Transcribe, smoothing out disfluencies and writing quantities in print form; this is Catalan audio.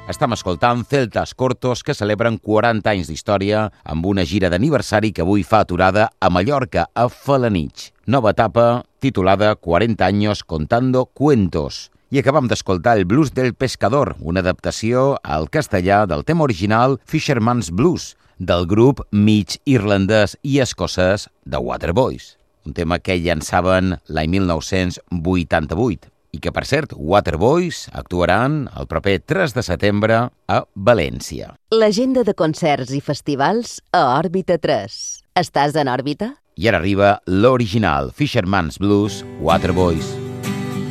Estem escoltant Celtas Cortos, que celebren 40 anys d'història amb una gira d'aniversari que avui fa aturada a Mallorca, a Felanitx. Nova etapa titulada 40 años contando cuentos. I acabam d'escoltar el Blues del Pescador, una adaptació al castellà del tema original Fisherman's Blues, del grup mig irlandès i escocès The Waterboys. Un tema que llançaven l'any 1988. I que, per cert, Waterboys actuaran el proper 3 de setembre a València. L'agenda de concerts i festivals a Òrbita 3. Estàs en òrbita? I ara arriba l'original Fisherman's Blues, Waterboys.